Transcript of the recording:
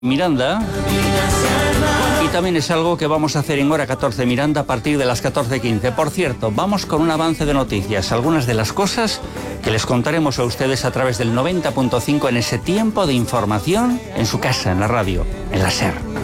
Miranda. Y también es algo que vamos a hacer en Hora 14 Miranda a partir de las 14:15. Por cierto, vamos con un avance de noticias, algunas de las cosas que les contaremos a ustedes a través del 90.5 en ese tiempo de información en su casa, en la radio, en la SER.